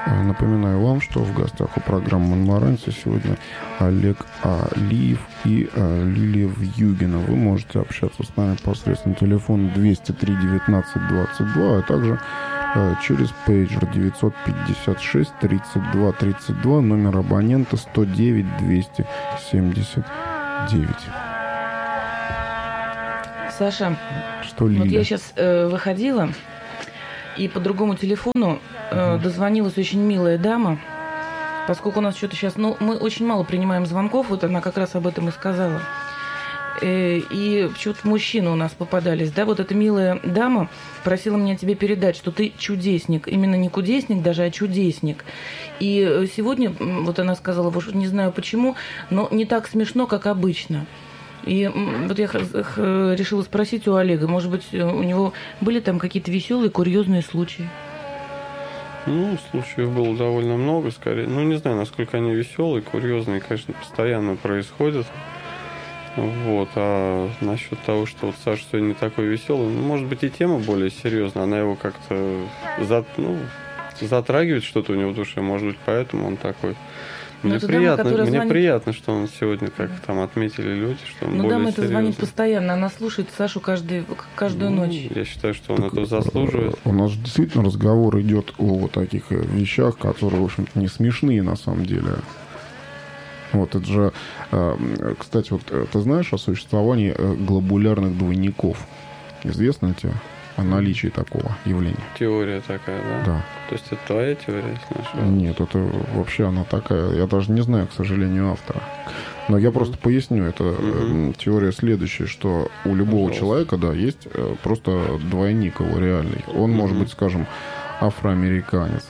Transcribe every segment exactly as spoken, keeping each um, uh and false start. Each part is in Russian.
Напоминаю вам, что в гостях у программы «Монмаранси» сегодня Олег Алиев и Лилия Вьюгина. Вы можете общаться с нами посредством телефона двести три девятнадцать двадцать два, а также через пейджер девятьсот пятьдесят шесть тридцать два тридцать два, номер абонента сто девять двести семьдесят девять. Саша, что, Лиля? Вот я сейчас э, выходила, и по другому телефону э, дозвонилась очень милая дама, поскольку у нас что-то сейчас... Ну, мы очень мало принимаем звонков, вот она как раз об этом и сказала. Э, и почему-то мужчины у нас попадались, да, вот эта милая дама просила меня тебе передать, что ты чудесник, именно не кудесник даже, а чудесник. И сегодня, вот она сказала, не знаю почему, но не так смешно, как обычно. И вот я решила спросить у Олега, может быть, у него были там какие-то веселые, курьезные случаи? Ну, случаев было довольно много, скорее. Ну, не знаю, насколько они веселые, курьезные, конечно, постоянно происходят. Вот. А насчет того, что вот Саша сегодня не такой веселый, ну, может быть, и тема более серьезная. Она его как-то зат, ну, затрагивает что-то у него в душе, может быть, поэтому он такой. Мне, приятно, дама, мне звонит... приятно, что он сегодня, как там отметили люди, что он ну, более дама серьезный. Это звонит постоянно, она слушает Сашу каждый, каждую ну, ночь. Я считаю, что он так это заслуживает. У нас действительно разговор идет о вот таких вещах, которые, в общем-то, не смешные на самом деле. Вот это же, кстати, вот ты знаешь о существовании глобулярных двойников? Известно тебе о наличии такого явления? Теория такая, да? Да. То есть это твоя теория, если Нет, это вообще она такая. Я даже не знаю, к сожалению, автора. Но я mm-hmm. просто поясню. Это mm-hmm. теория следующая, что у любого Пожалуйста. человека, да, есть просто двойник его реальный. Он mm-hmm. может быть, скажем, афроамериканец.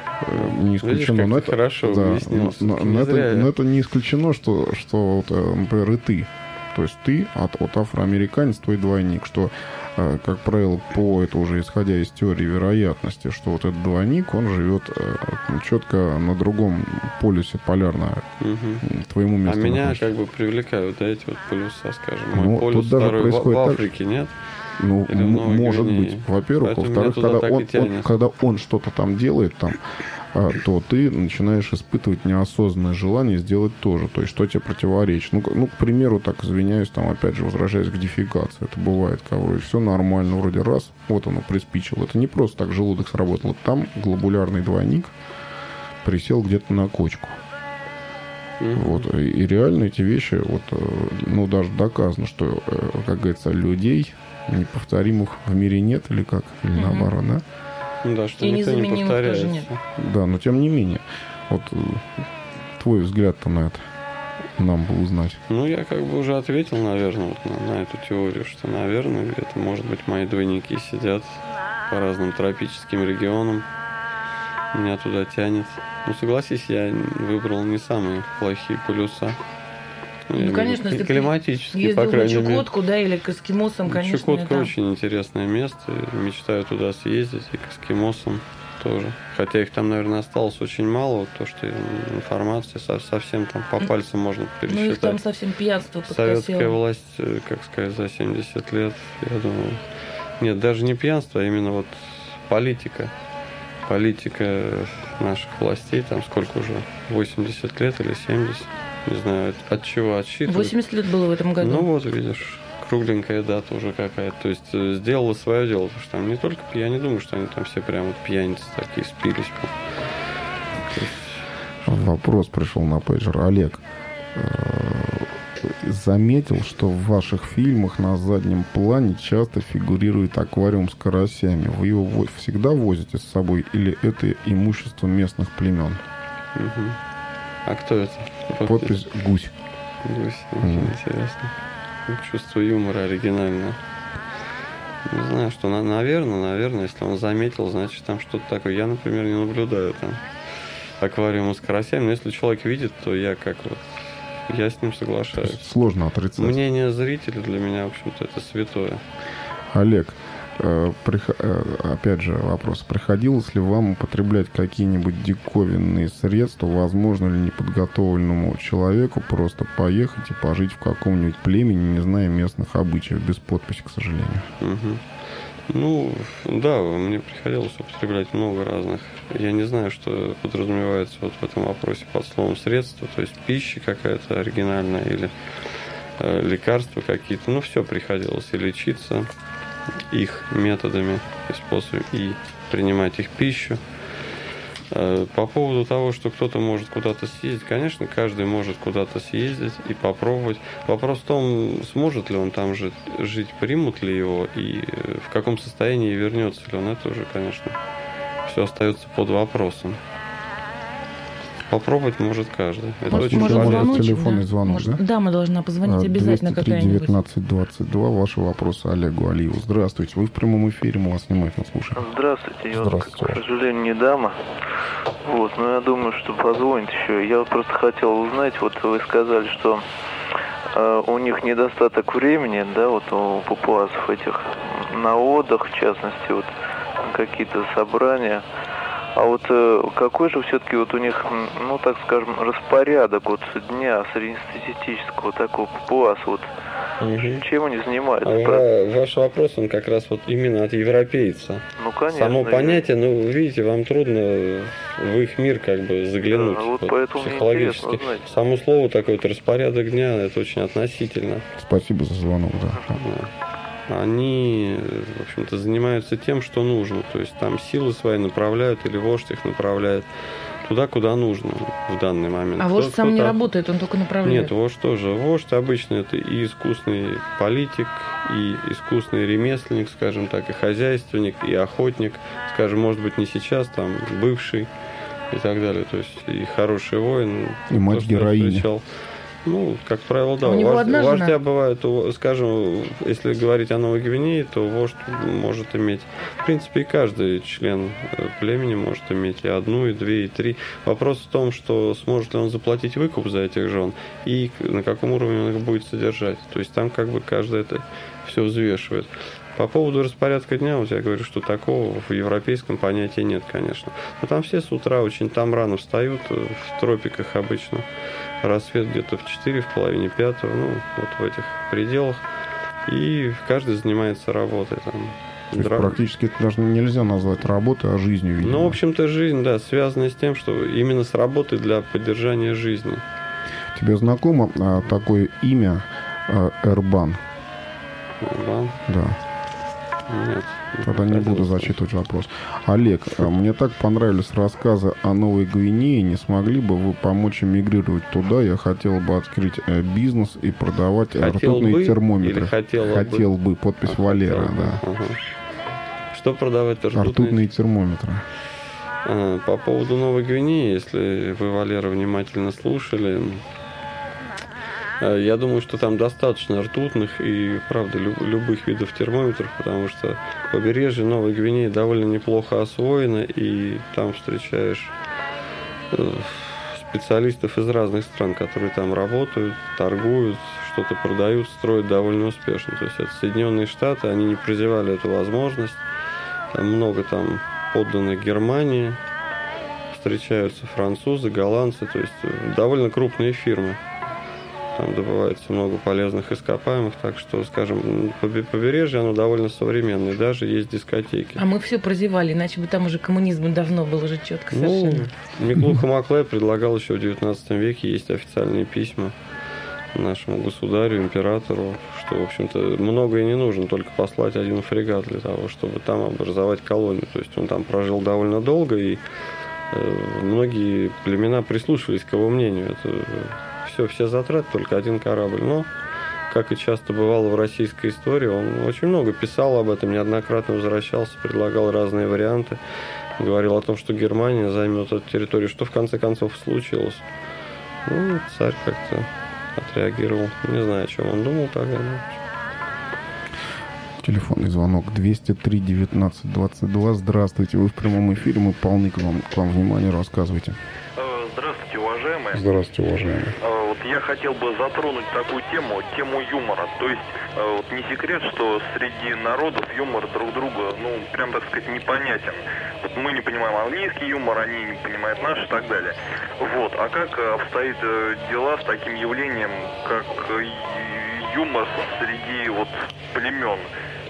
Не исключено, Видишь, но это, хорошо да, объяснил, но, но, это, но это не исключено, что, что вот, например, и ты. То есть ты, от, от афроамериканец, твой двойник, что, как правило, по это уже исходя из теории вероятности, что вот этот двойник, он живет четко на другом полюсе полярного угу. твоему месту. А меня как бы привлекают, да, эти вот полюса, скажем. Мой ну, полюс второй в, в Африке, нет? Ну, м- может Гвинее. быть. Во-первых, Поэтому во-вторых, когда он, он, когда он что-то там делает, там, то ты начинаешь испытывать неосознанное желание сделать тоже. То есть, что тебе противоречит. Ну, ну, к примеру, так, извиняюсь, там, опять же, возвращаясь к дефекации. Это бывает, когда вроде все нормально, вроде раз, вот оно приспичило. Это не просто так желудок сработал. Там глобулярный двойник присел где-то на кочку. Mm-hmm. Вот. И, и реально эти вещи, вот, ну, даже доказано, что, как говорится, людей неповторимых в мире нет, или как? Или mm-hmm. наоборот, да? Да, что и никто не повторяется. Нет. Да, но тем не менее, вот твой взгляд-то на это нам бы узнать. Ну, я как бы уже ответил, наверное, вот на, на эту теорию, что, наверное, где-то, может быть, мои двойники сидят по разным тропическим регионам. Меня туда тянет. Ну, согласись, я выбрал не самые плохие полюса. Ну, ну конечно, если климатически, по крайней мере. Чукотку, да, или к эскимосам, конечно. Чукотка да. очень интересное место. Мечтаю туда съездить, и к эскимосам тоже. Хотя их там, наверное, осталось очень мало. Вот то, что информации совсем там по пальцам можно пересчитать. Ну, их там совсем пьянство подкосило. Советская власть, как сказать, за семьдесят лет, я думаю... Нет, даже не пьянство, а именно вот политика. Политика наших властей, там сколько уже, восемьдесят лет или семьдесят? Не знаю, от, от чего отсчитывать. восемьдесят лет было в этом году. Ну вот, видишь, кругленькая дата уже какая-то. То есть сделала свое дело. Потому что там не только... Я не думаю, что они там все прям вот пьяницы такие спились. Есть... Вопрос пришел на пейджер. Олег, заметил, что в ваших фильмах на заднем плане часто фигурирует аквариум с карасями. Вы его всегда возите с собой или это имущество местных племен? Угу. А кто это? Подпись «Гусь». Гусь, очень mm. интересно. Чувство юмора оригинальное. Не знаю, что, наверное, наверное, если он заметил, значит, там что-то такое. Я, например, не наблюдаю там аквариум с карасями, но если человек видит, то я как вот, я с ним соглашаюсь. Сложно отрицать. Мнение зрителя для меня, в общем-то, это святое. Олег, опять же вопрос. Приходилось ли вам употреблять какие-нибудь диковинные средства? Возможно ли неподготовленному человеку просто поехать и пожить в каком-нибудь племени, не зная местных обычаев, без подписи, к сожалению? Угу. Ну, да, мне приходилось употреблять много разных. Я не знаю, что подразумевается вот в этом вопросе под словом средства, то есть пища какая-то оригинальная или э, лекарства какие-то. Ну, все приходилось и лечиться их методами и способами, и принимать их пищу. По поводу того, что кто-то может куда-то съездить, конечно, каждый может куда-то съездить и попробовать. Вопрос в том, сможет ли он там жить, жить, примут ли его и в каком состоянии вернется ли он. Это уже, конечно, все остается под вопросом. Попробовать может каждый. Это может, очень может полезно. Телефонный да? звонок, может, да? Дама должна позвонить обязательно двести три какая-нибудь. девятнадцать двадцать два. Ваши вопросы Олегу Алиеву. Здравствуйте. Вы в прямом эфире, мы вас внимательно слушаем. Здравствуйте. Я, Здравствуйте. к сожалению, не дама. Вот, но я думаю, что позвонит еще. Я вот просто хотел узнать, вот вы сказали, что э, у них недостаток времени, да, вот у папуасов этих на отдых, в частности, вот какие-то собрания. А вот э, какой же все-таки вот у них, ну так скажем, распорядок вот дня среднестатистического такого папуаса, вот Угу. чем они занимаются? А ваш вопрос, он как раз вот именно от европейца. Ну, конечно. Само понятие, ну, видите, вам трудно в их мир как бы заглянуть, Да, вот вот, поэтому психологически. мне интересно узнать. Само слово такое, вот, распорядок дня, это очень относительно. Спасибо за звонок, да. Да. Они, в общем-то, занимаются тем, что нужно. То есть там силы свои направляют, или вождь их направляет туда, куда нужно в данный момент. А Кто- вождь сам не кто-то- работает, он только направляет. Нет, вождь тоже. Вождь обычно это и искусный политик, и искусный ремесленник, скажем так, и хозяйственник, и охотник, скажем, может быть, не сейчас, там, бывший и так далее. То есть и хороший воин. И мать то, что я героиня. встречал. Ну, как правило, да. А у него Вождь- одна жена? вождя бывает, у- скажем, если говорить о Новой Гвинее, то вождь может иметь, в принципе, и каждый член э, племени может иметь и одну, и две, и три. Вопрос в том, что сможет ли он заплатить выкуп за этих жен и к- на каком уровне он их будет содержать. То есть там как бы каждый это все взвешивает. По поводу распорядка дня, вот я говорю, что такого в европейском понятии нет, конечно. Но там все с утра очень там рано встают, э, в тропиках обычно. Рассвет где-то в четыре, в половине пятого, ну, вот в этих пределах. И каждый занимается работой. Там, То есть дра- практически это даже нельзя назвать работой, а жизнью, видимо. Ну, в общем-то, жизнь, да, связана с тем, что именно с работой для поддержания жизни. Тебе знакомо а, такое имя а, Эрбан? Да? Да. Нет. Тогда не буду зачитывать вопрос. Олег, а мне так понравились рассказы о Новой Гвинее. Не смогли бы вы помочь эмигрировать туда? Я хотел бы открыть э, бизнес и продавать э, Хотел ртутные бы термометры. или хотела бы? Хотел бы. Подпись А, Валера, хотел бы. да. Ага. Что продавать ртутные? Ртутные термометры. А, По поводу Новой Гвинеи, если вы, Валера, внимательно слушали, э, я думаю, что там достаточно ртутных и, правда, лю- любых видов термометров, потому что побережье Новой Гвинеи довольно неплохо освоено, и там встречаешь э, специалистов из разных стран, которые там работают, торгуют, что-то продают, строят довольно успешно. То есть это Соединенные Штаты, они не прозевали эту возможность. Там много там подданных Германии, встречаются французы, голландцы, то есть довольно крупные фирмы. Там добывается много полезных ископаемых, так что, скажем, побе- побережье, оно довольно современное, даже есть дискотеки. А мы все прозевали, иначе бы там уже коммунизм давно был уже четко совершенно. Ну, Миклуха Маклай предлагал еще в девятнадцатом веке, есть официальные письма нашему государю, императору, что, в общем-то, многое не нужно, только послать один фрегат для того, чтобы там образовать колонию. То есть он там прожил довольно долго, и э, многие племена прислушивались к его мнению. Это все, все затраты, только один корабль. Но, как и часто бывало в российской истории, он очень много писал об этом, неоднократно возвращался, предлагал разные варианты, говорил о том, что Германия займет эту территорию, что в конце концов случилось. Ну, царь как-то отреагировал. Не знаю, о чем он думал тогда. Но... Телефонный звонок двести три девятнадцать двадцать два. Здравствуйте, вы в прямом эфире, мы полны к вам, к вам внимания, рассказывайте. Здравствуйте, уважаемые. Здравствуйте, уважаемые. Э, Вот я хотел бы затронуть такую тему, тему юмора. То есть, э, вот не секрет, что среди народов юмор друг друга, ну, прям, так сказать, непонятен. Вот мы не понимаем английский юмор, они не понимают наш и так далее. Вот. А как э, обстоят э, дела с таким явлением, как э, юмор среди вот племен?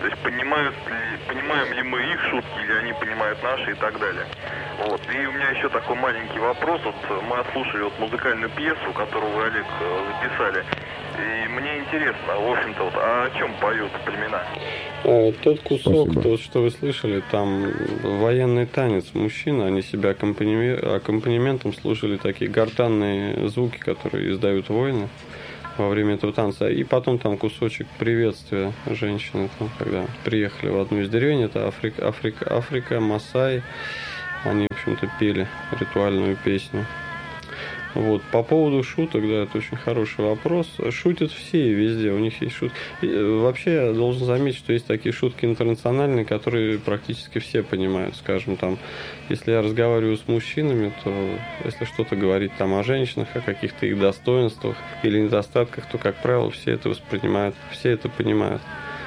То есть понимают ли, понимаем ли мы их шутки, или они понимают наши и так далее. Вот. И у меня еще такой маленький вопрос. Вот мы отслушали вот музыкальную пьесу, которую вы, Олег, записали. И мне интересно, в общем-то, вот, а о чем поют племена? А, тот кусок, Спасибо. тот, что вы слышали, там военный танец мужчины, они себя аккомпани... аккомпанементом слушали такие гортанные звуки, которые издают воины во время этого танца. И потом там кусочек приветствия женщины, там, когда приехали в одну из деревень, это Африка, Африка, Африка, Масаи, они, в общем-то, пели ритуальную песню. Вот. По поводу шуток, да, это очень хороший вопрос. Шутят все везде, у них есть шутки. И, вообще, я должен заметить, что есть такие шутки интернациональные, которые практически все понимают. Скажем, там, если я разговариваю с мужчинами, то если что-то говорить там о женщинах, о каких-то их достоинствах или недостатках, то, как правило, все это воспринимают, все это понимают.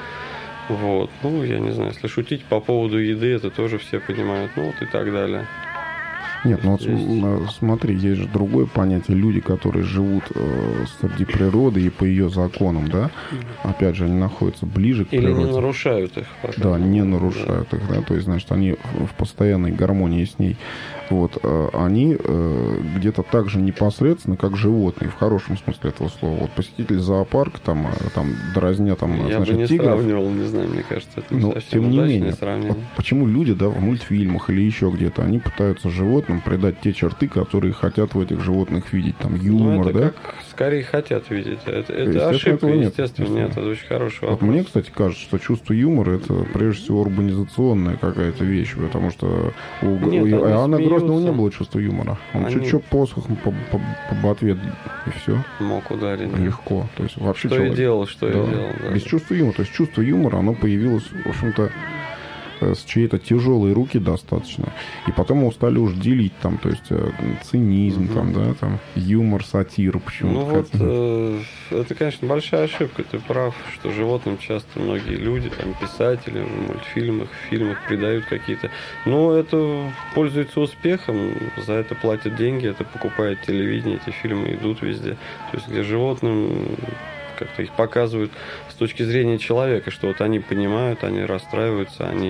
Вот. Ну, я не знаю, если шутить по поводу еды, это тоже все понимают, ну, вот и так далее. Нет, ну вот Есть. смотри, есть же другое понятие. Люди, которые живут э, среди природы и по ее законам, да, опять же, они находятся ближе к Или природе. не нарушают их. Пока. Да, не нарушают их, да, то есть, значит, они в постоянной гармонии с ней. Вот, э, они э, где-то так же непосредственно, как животные, в хорошем смысле этого слова. Вот посетитель зоопарка, там, э, там дразня, там, Я значит, бы не тигров. сравнивал, не знаю, мне кажется, это не Но, совсем тем не удачное менее, сравнение. вот почему люди, да, в мультфильмах или еще где-то, они пытаются животным придать те черты, которые хотят в этих животных видеть, там, юмор, Ну, это да? как скорее хотят видеть. Это, это Естественно, ошибка, этого нет. естественно, нет, это очень хороший Вот вопрос. мне, кстати, кажется, что чувство юмора это прежде всего урбанизационная какая-то вещь, потому что у, Нет, у они Иоанна смеются. Грозного не было чувства юмора. Он Они- чуть-чуть посохом по, по, по ответ, и все, Мог ударить. да. легко. То есть вообще Что и человек- делал, что да, и делал. Да. без чувства юмора. То есть чувство юмора, оно появилось, в общем-то, э, с чьей-то тяжелой руки достаточно. И потом его стали уж делить, там, то есть э, цинизм, Мгм. там, да, там, юмор, сатира, почему-то. Ну вот, хотят. э, это, конечно, большая ошибка. Ты прав, что животным часто многие люди, там, писатели в мультфильмах, в фильмах придают какие-то... Но это пользуется успехом, за это платят деньги, это покупает телевидение, эти фильмы идут везде. То есть, где животным как-то их показывают с точки зрения человека, что вот они понимают, они расстраиваются, они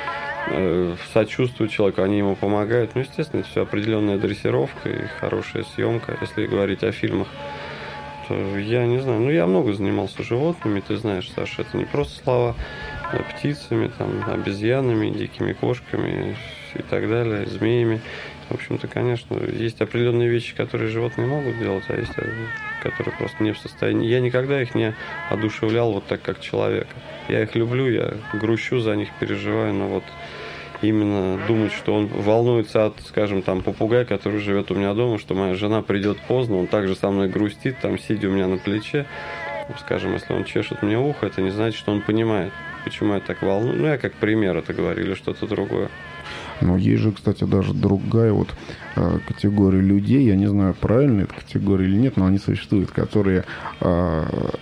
э, сочувствуют человеку, они ему помогают. Ну, естественно, это все определенная дрессировка и хорошая съемка. Если говорить о фильмах, то я не знаю. Ну, я много занимался животными, ты знаешь, Саша, это не просто слова, а птицами, там, обезьянами, дикими кошками и так далее, змеями. В общем-то, конечно, есть определенные вещи, которые животные могут делать, а есть, которые просто не в состоянии. Я никогда их не одушевлял вот так, как человека. Я их люблю, я грущу за них, переживаю, но вот именно думать, что он волнуется от, скажем, там, попугая, который живет у меня дома, что моя жена придет поздно, он также со мной грустит, там, сидя у меня на плече. Скажем, если он чешет мне ухо, это не значит, что он понимает, почему я так волнуюсь. Ну, я как пример это говорю, или что-то другое. Но есть же, кстати, даже другая вот э, категория людей, я не знаю, правильно эта категория или нет, но они существуют, которые э,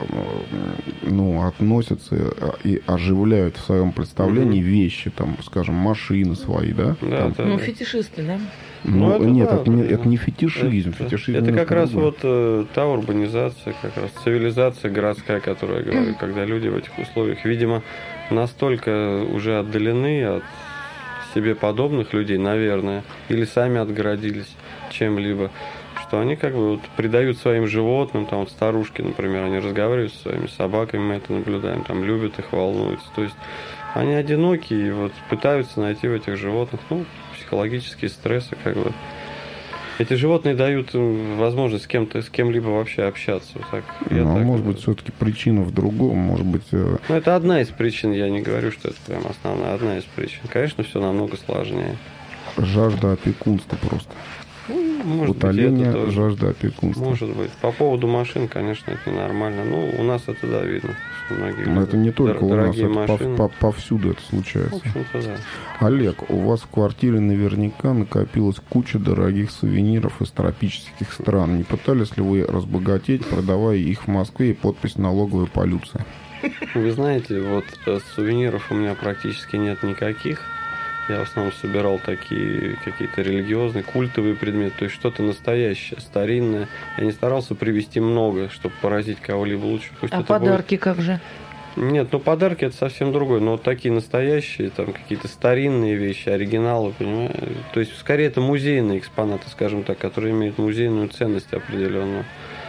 ну, относятся и оживляют в своем представлении Мгм. вещи, там, скажем, машины свои, да? Да, Там, да. Ну, фетишисты, да? ну, Ну, это нет, да, это, не, это- это не фетишизм. Это, фетишизм это как немножко раз другое. вот э, та урбанизация, как раз цивилизация городская, о которой я говорю, когда люди в этих условиях, видимо, настолько уже отдалены от себе подобных людей, наверное, или сами отгородились чем-либо, что они как бы вот придают своим животным, там вот старушки, например, они разговаривают со своими собаками, мы это наблюдаем, там любят их, волнуются, то есть они одиноки и вот пытаются найти в этих животных, ну, психологические стрессы, как бы. Эти животные дают им возможность с кем-то, с кем-либо вообще общаться. Вот так, я Ну, а так может вот- быть, все-таки причина в другом, может быть... э, Ну, это одна из причин, я не говорю, что это прям основная, одна из причин. Конечно, все намного сложнее. жажда опекунства просто. Ну, может Утоление быть, это тоже. жажды опекунства. Может быть. По поводу машин, конечно, это ненормально. Ну, у нас это, да, видно, что многие Но это не любят только дор- у нас, дорогие это машины. пов- пов- повсюду это В случается. общем-то, да. Олег, у вас в квартире наверняка накопилась куча дорогих сувениров из тропических стран. Не пытались ли вы разбогатеть, продавая их в Москве и подпись налоговая полиция? Вы знаете, вот э, сувениров у меня практически нет никаких. Я в основном собирал такие какие-то религиозные, культовые предметы, то есть что-то настоящее, старинное. Я не старался привезти много, чтобы поразить кого-либо лучше. Пусть А это будет- подарки как же? Нет, ну подарки это совсем другое. Но вот такие настоящие, там какие-то старинные вещи, оригиналы, понимаешь? То есть, скорее, это музейные экспонаты, скажем так, которые имеют музейную ценность определенную.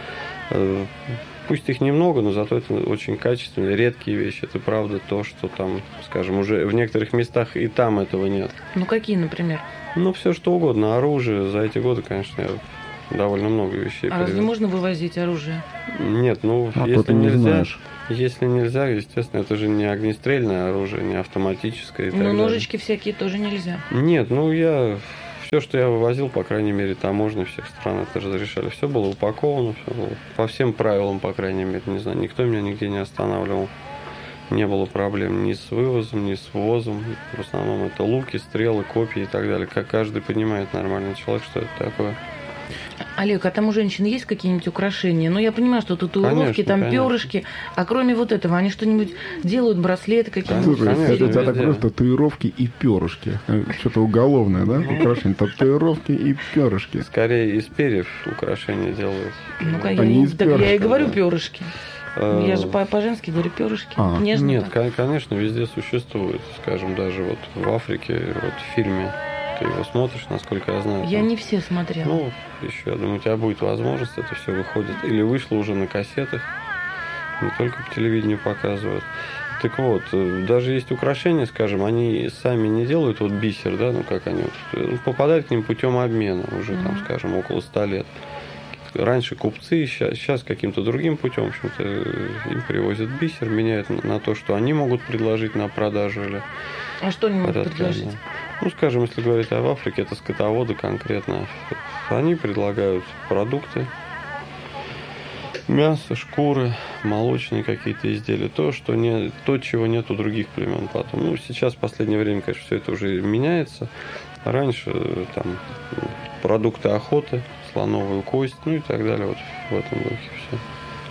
Пусть их немного, но зато это очень качественные, редкие вещи. Это правда то, что там, скажем, уже в некоторых местах и там этого нет. Ну, какие, например? Ну, все что угодно. Оружие. За эти годы, конечно, я довольно много вещей А разве привез. можно вывозить оружие? Нет, ну, А то если ты не нельзя, знаешь. если нельзя, естественно, это же не огнестрельное оружие, не автоматическое и так Ну, далее. ножички всякие тоже нельзя. Нет, ну, я... Все, что я вывозил, по крайней мере, таможни всех стран это разрешали. Все было упаковано, все было по всем правилам, по крайней мере, не знаю. Никто меня нигде не останавливал. Не было проблем ни с вывозом, ни с ввозом. В основном это луки, стрелы, копья и так далее. Как каждый понимает, нормальный человек, что это такое. Олег, а там у женщин есть какие-нибудь украшения? Ну, я понимаю, что татуировки, Конечно, там конечно. перышки. А кроме вот этого, они что-нибудь делают, браслеты какие-нибудь? Слушай, конечно, это у тебя так везде. просто татуировки и перышки. Что-то уголовное, да? Украшение. Татуировки и перышки. Скорее из перьев украшения делают. Ну-ка, я, Они не- из так я и перышка, говорю да. перышки. Э, Я же по- по-женски говорю перышки. А, Нежно Нет, так. кон- конечно, везде существует. Скажем, даже вот в Африке, вот в фильме, ты его смотришь, насколько я знаю. Я там- не все смотрела. Ну, еще, я думаю, у тебя будет возможность, это все выходит. Или вышло уже на кассетах, не только по телевидению показывают. Так вот, э, даже есть украшения, скажем, они сами не делают вот бисер, да, ну как они, вот, э, попадают к ним путем обмена уже, там, Мгм. скажем, около ста лет. Раньше купцы, сейчас, сейчас каким-то другим путем, в общем-то, э, им привозят бисер, меняют на, на то, что они могут предложить на продажу или А что они могут порядка, предложить? да. Ну, скажем, если говорить об Африке, это скотоводы конкретно. Они предлагают продукты, мясо, шкуры, молочные какие-то изделия. То, что не, то, чего нет у других племен потом. Ну, сейчас в последнее время, конечно, все это уже меняется. Раньше там продукты охоты, слоновую кость, ну и так далее. Вот в этом духе все.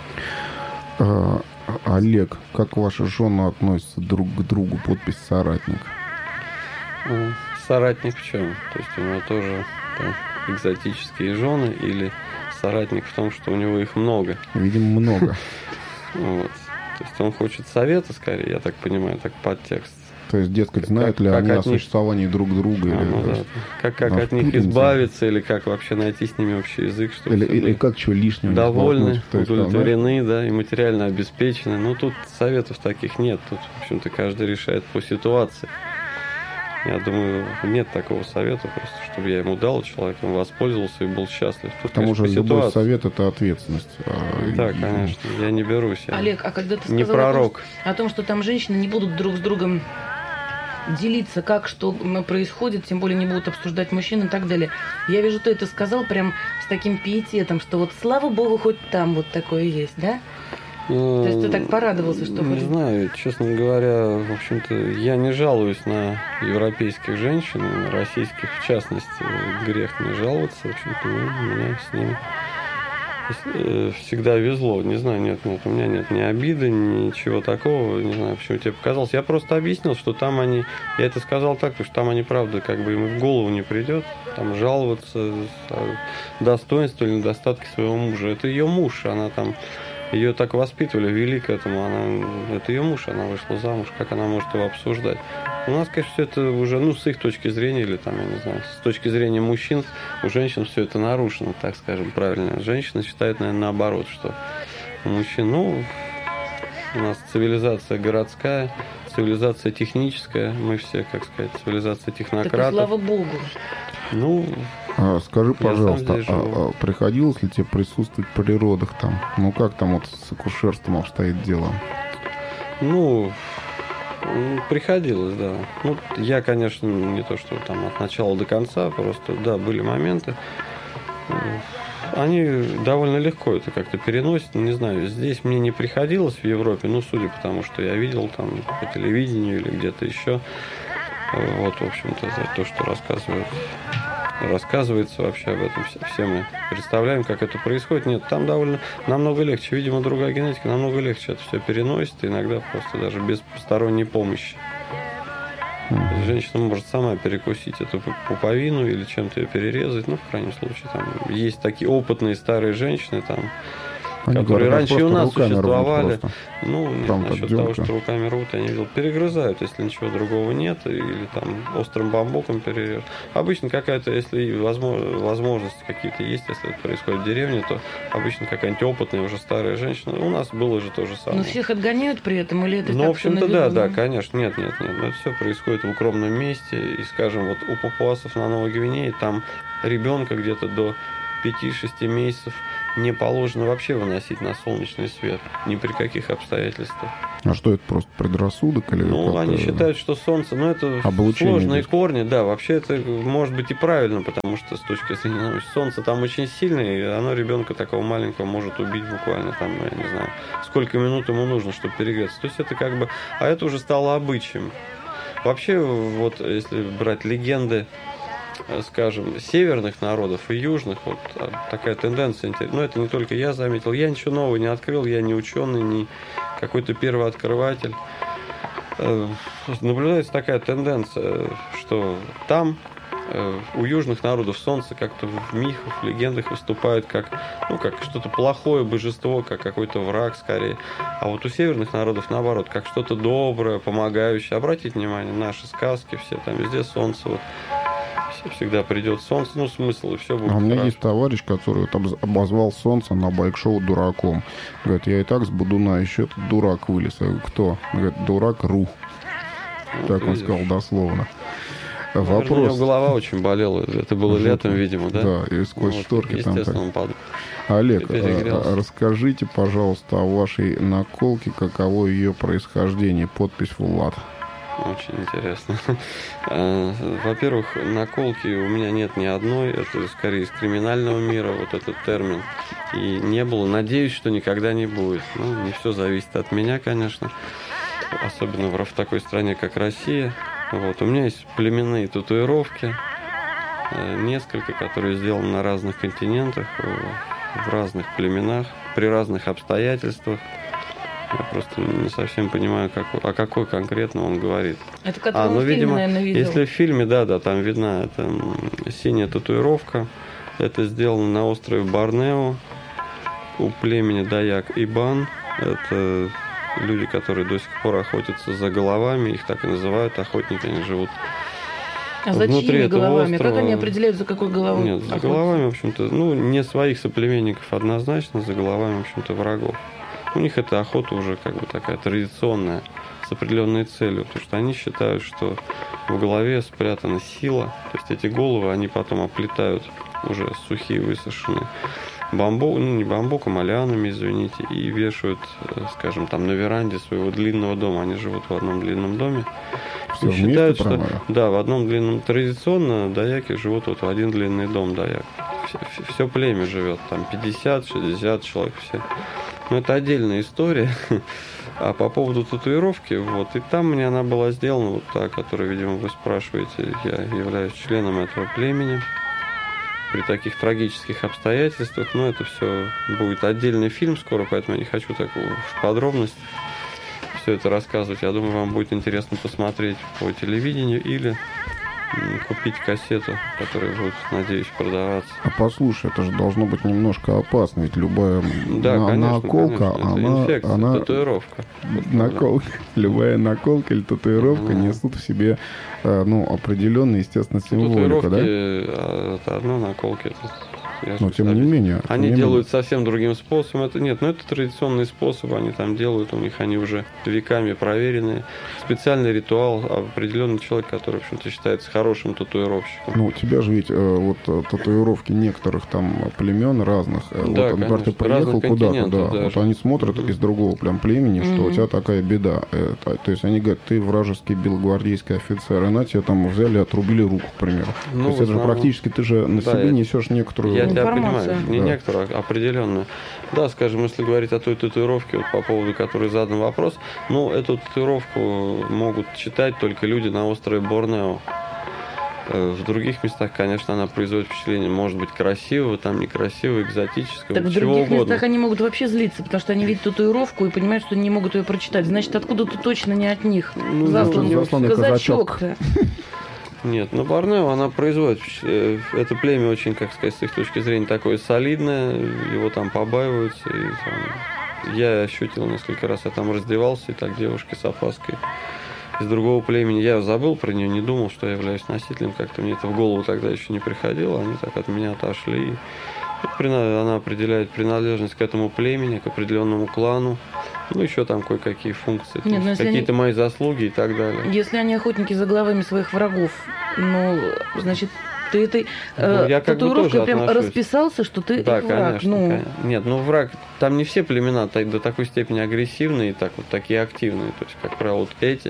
А, Олег, как ваши жены относятся друг к другу? Подпись «Соратник». Ну, соратник в чем? То есть у него тоже там экзотические жены или соратник в том, что у него их много? Видимо, много. Вот. То есть он хочет совета, скорее, я так понимаю, так подтекст. То есть, дескать, знают ли Как они о от них- существовании друг друга? А, ну Или, да. Как, как а от в них принципе- избавиться, или как вообще найти с ними общий язык, чтобы или, все или были как чего лишнего? не довольны, сболтнуть? То есть, там, удовлетворены, да, и материально обеспечены. Ну, тут советов таких нет. Тут, в общем-то, каждый решает по ситуации. Я думаю, нет такого совета, просто чтобы я ему дал, человек им воспользовался и был счастлив. Тут, К тому же, конечно, по любой ситуации. совет – это ответственность. А, Да, и- конечно, я не берусь. Я Олег, а когда ты не сказал о том, пророк. о том, что там женщины не будут друг с другом делиться, как что м, происходит, тем более не будут обсуждать мужчин и так далее. Я вижу, ты это сказал прям с таким пиететом, что вот слава богу, хоть там вот такое есть, да? То есть ты так порадовался, что Не хоть- знаю, честно говоря, в общем-то, я не жалуюсь на европейских женщин, и на российских в частности. Грех мне жаловаться, в общем-то, ну, меня с ними э, всегда везло. Не знаю, нет, нет, у меня нет ни обиды, ничего такого. Не знаю, почему тебе показалось. Я просто объяснил, что там они... Я это сказал так, потому что там они, правда, как бы им и в голову не придет. Там жаловаться о достоинстве или недостатке своего мужа. Это ее муж, она там... Ее так воспитывали, вели к этому. Она, это ее муж, она вышла замуж. Как она может его обсуждать? У нас, конечно, все это уже, ну, с их точки зрения, или там, я не знаю, с точки зрения мужчин, у женщин все это нарушено, так скажем, правильно. Женщины считают, наверное, наоборот, что у мужчин, ну, у нас цивилизация городская, цивилизация техническая, мы все, как сказать, цивилизация Так и технократов. слава богу. Ну, А, скажи, Я пожалуйста, сам здесь живу. а- а приходилось ли тебе присутствовать при родах там? Ну, как там вот с акушерством обстоит дело? Ну, м, приходилось, да. Ну, я, конечно, не то, что там от начала до конца, просто, да, были моменты. М, Они довольно легко это как-то переносят, не знаю, здесь мне не приходилось в Европе, ну, судя по тому, что я видел там по телевидению или где-то еще. Вот, в общем-то, это то, что рассказывают. Рассказывается вообще об этом. Все, все мы представляем, как это происходит. Нет, там довольно намного легче. Видимо, другая генетика намного легче это все переносит. Иногда просто даже без посторонней помощи. То есть женщина может сама перекусить эту пуповину или чем-то ее перерезать. Ну, в крайнем случае, там есть такие опытные старые женщины, там Они которые говорят, раньше и у нас руками существовали. рвут просто. Ну, нет, Там насчет поддёрка. того, что руками рвут, я не видел. Перегрызают, если ничего другого нет, или там острым бамбуком перережут. Обычно какая-то, если возможно, возможности какие-то есть, если это происходит в деревне, то обычно какая-нибудь опытная, уже старая женщина. У нас было же то же самое. Но всех отгоняют при этом, или это Ну, так в общем-то, всё да, на виду, да, ну? конечно. Нет, нет, нет. Но это все происходит в укромном месте. И, скажем, вот у папуасов на Новой Гвинее там ребенка где-то до пяти-шести месяцев не положено вообще выносить на солнечный свет. Ни при каких обстоятельствах. А что это, просто предрассудок? Или Ну, как-то- они считают, что солнце, ну, это Облучение сложные идет. корни, да, вообще это может быть и правильно, потому что с точки зрения ну, солнце там очень сильное, и оно ребенка такого маленького может убить буквально там, ну, я не знаю, сколько минут ему нужно, чтобы перегреться. То есть это как бы, а это уже стало обычаем. Вообще, вот если брать легенды, скажем, северных народов и южных, вот такая тенденция интересная. Но это не только я заметил. Я ничего нового не открыл, я не ученый, не какой-то первооткрыватель. Э, Наблюдается такая тенденция, что там э, у южных народов солнце как-то в мифах, в легендах выступает как, ну, как что-то плохое божество, как какой-то враг скорее. А вот у северных народов наоборот, как что-то доброе, помогающее. Обратите внимание, наши сказки все, там везде солнце. Вот, всегда придет солнце, ну, смысл, и все будет А у меня хорошо. есть товарищ, который вот обоз- обозвал солнце на байк-шоу дураком. Говорит, я и так с Будуна, еще этот дурак вылез. Я говорю, кто? Он говорит, дурак Ру. Вот Так он видишь. сказал дословно. Наверное, у него Вопрос. голова очень болела. Это было летом, видимо, да? Да, и сквозь Вот, шторки там естественно, так. он падал. Олег, перегрелся. а- а расскажите, пожалуйста, о вашей наколке, каково ее происхождение. Подпись Влад. Очень интересно. А, Во-первых, наколки у меня нет ни одной. Это скорее из криминального мира, вот этот термин. И не было. Надеюсь, что никогда не будет. Ну, не все зависит от меня, конечно. Особенно в в такой стране, как Россия. Вот. У меня есть племенные татуировки. э, Несколько, которые сделаны на разных континентах, э, в разных племенах, при разных обстоятельствах. Я просто не совсем понимаю, как, о какой конкретно он говорит. Это который А, ну, в фильме, видимо, наверное, видел. если в фильме, да, да, там видна эта м, синяя татуировка. Это сделано на острове Борнео у племени Даяк Ибан. Это люди, которые до сих пор охотятся за головами, их так и называют, охотники, они живут. А за внутри чьими этого головами? острова- Как они определяют, за какой головой? Нет, за охотятся? головами, в общем-то, ну, не своих соплеменников однозначно, за головами, в общем-то, врагов. У них эта охота уже как бы такая традиционная, с определенной целью, потому что они считают, что в голове спрятана сила, то есть эти головы, они потом оплетают уже сухие, высушенные бамбук, ну не бамбуком, а лианами, извините, и вешают, э, скажем, там на веранде своего длинного дома. Они живут в одном длинном доме. Все И вместе считают, что прямо? да, в одном длинном. Традиционно даяки живут вот в один длинный дом даяк. Все, все племя живет, там пятьдесят-шестьдесят человек все. Но это отдельная история. А по поводу татуировки, вот, и там мне она была сделана, вот та, которую, видимо, вы спрашиваете, я являюсь членом этого племени. При таких трагических обстоятельствах, но это все будет отдельный фильм скоро, поэтому я не хочу так в подробности все это рассказывать. Я думаю, вам будет интересно посмотреть по телевидению или м, купить кассету, которая будет, надеюсь, продаваться. А послушай, это же должно быть немножко опасно, ведь любая Да, на- конечно, наколка, конечно, это она, инфекция, она татуировка. наколка, любая наколка или татуировка Мгм. несут в себе, э, ну, определенную, естественно, символику, Татуировки, да? а, это одно, наколки это... я же Но тем не объясню. менее. Они тем не делают совсем другим способом. Это нет, но это традиционный способ, они там делают, у них они уже веками проверенные. Специальный ритуал, определенный человек, который, в общем-то, считается хорошим татуировщиком. Ну, у тебя же ведь э, вот э, татуировки некоторых там племен разных. Э, Да, вот, например, ты конечно, приехал разных куда-то, да, континентов вот даже. они смотрят Мгм. из другого прям племени, что у Мгм. тебя такая беда. Э, то, то есть они говорят, ты вражеский белогвардейский офицер, и на тебя там взяли, отрубили руку, к примеру. Ну, то есть в это же основном- практически ты же на Да, себе я- несешь некоторую... Я тебя Информация. понимаю, не Да. некоторую, а определенную. Да, скажем, если говорить о той татуировке, вот по поводу которой задан вопрос, ну, эту татуировку могут читать только люди на острове Борнео. Э, В других местах, конечно, она производит впечатление, может быть, красивого, там некрасивого, экзотического, Так в чего других угодно. местах они могут вообще злиться, потому что они видят татуировку и понимают, что не могут ее прочитать. Значит, откуда-то точно не от них. Ну, Заслан, засланный казачок. казачок-то. Нет, но Борнео, она производит, это племя очень, как сказать, с их точки зрения, такое солидное, его там побаиваются, и там, я ощутил несколько раз, я там раздевался, и так девушки с опаской из другого племени, я забыл про нее, не думал, что я являюсь носителем, как-то мне это в голову тогда еще не приходило, они так от меня отошли. Она определяет принадлежность к этому племени, к определенному клану, ну еще там кое-какие функции, Нет, какие-то они... мои заслуги и так далее. Если они охотники за головами своих врагов, ну, значит, ты этой ну, я как бы тоже прям отношусь. Расписался, что ты да, их враг. Конечно, ну... конечно. Нет, ну враг, там не все племена так, до такой степени агрессивные, так вот такие активные, то есть, как правило, вот эти,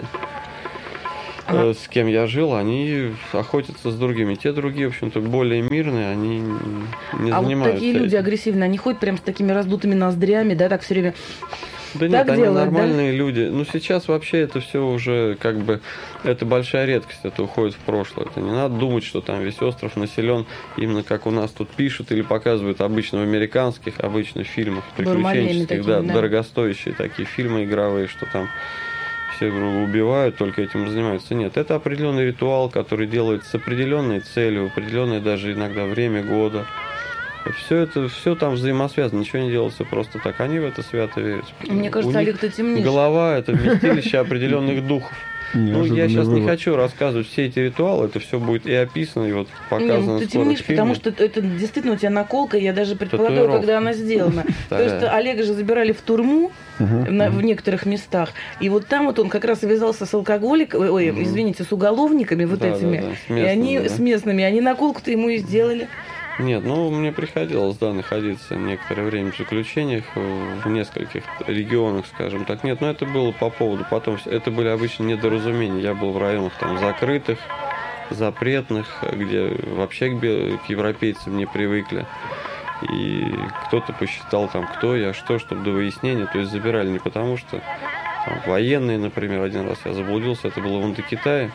ага. э, с кем я жил, они охотятся с другими. Те другие, в общем-то, более мирные, они не а занимаются. А вот такие этим. люди агрессивные, они ходят прям с такими раздутыми ноздрями, да, так все время... Да так нет, они делают, нормальные да? люди. Ну, сейчас вообще это все уже как бы, это большая редкость, это уходит в прошлое. Это не надо думать, что там весь остров населен именно как у нас тут пишут или показывают обычно в американских, обычно в фильмах приключенческих, такими, да, да, дорогостоящие такие фильмы игровые, что там все друг друга убивают, только этим занимаются. Нет, это определенный ритуал, который делается с определенной целью, определенное даже иногда время года. Все это, все там взаимосвязано, ничего не делается просто так. Они в это свято верят. Мне кажется, Олег, ты темнишь. Голова – это вместилище определенных духов. Ну, я сейчас вывод. не хочу рассказывать все эти ритуалы, это все будет и описано, и вот показано. Не, ну, ты темнишь, потому что это действительно у тебя наколка, я даже предполагаю, Татуировка. когда она сделана. То есть Олега же забирали в турму на, в некоторых местах, и вот там вот он как раз связался с алкоголиками, ой, угу. извините, с уголовниками вот да, этими, да, да, с местными, и они да. с местными, они наколку-то ему и сделали. Нет, ну, мне приходилось, да, находиться некоторое время в заключениях в нескольких регионах, скажем так. Нет, но это было по поводу, потом, это были обычно недоразумения. Я был в районах там закрытых, запретных, где вообще к, к европейцам не привыкли. И кто-то посчитал там, кто я, что, чтобы до выяснения. То есть забирали не потому, что там, военные, например, один раз я заблудился, это было в Индокитае.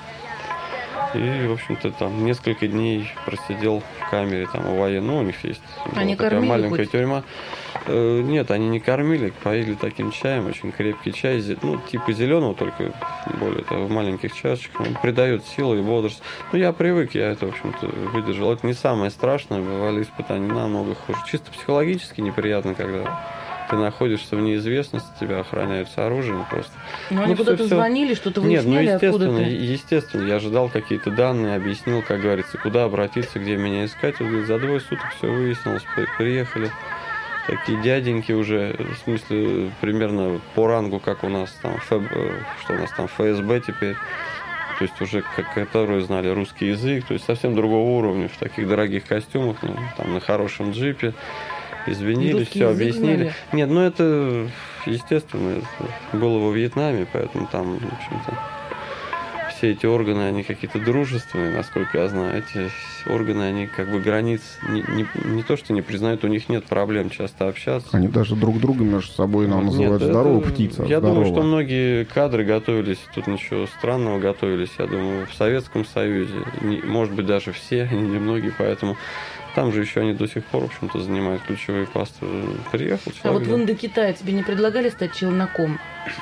И, в общем-то, там несколько дней просидел в камере там у военных. Ну, у них есть они такая маленькая хоть? тюрьма. Э, нет, они не кормили, поили таким чаем, очень крепкий чай, ну, типа зеленого, только более того, в маленьких чашечках. Он придает силу и бодрость. Ну, я привык, я это, в общем-то, выдержал. Это не самое страшное, бывали испытания намного хуже. Чисто психологически неприятно, когда ты находишься в неизвестности, тебя охраняют с оружием просто. Но ну, они куда-то все, звонили, что-то Нет, ну выясняли, естественно, откуда-то? естественно, я ожидал какие-то данные, объяснил, как говорится, куда обратиться, где меня искать. Вот, говорит, за двое суток все выяснилось, приехали такие дяденьки уже, в смысле, примерно по рангу, как у нас там, ФБ, что у нас там, ФСБ теперь. То есть уже, которые знали русский язык, то есть совсем другого уровня, в таких дорогих костюмах, ну, там, на хорошем джипе. Извинились, все объяснили. Знали. Нет, ну это, естественно, это было во Вьетнаме, поэтому там, в общем-то, все эти органы, они какие-то дружественные, насколько я знаю. Эти органы, они как бы границ не, не, не то, что не признают, у них нет проблем часто общаться. Они даже друг друга между собой нам называют здоровая птица. Я здорово. думаю, что многие кадры готовились, тут ничего странного готовились, я думаю, в Советском Союзе. Не, может быть, даже все, не многие, поэтому... Там же еще они до сих пор, в общем-то, занимают ключевые посты. Приехал человек. А вот в Индокитае тебе не предлагали стать челноком?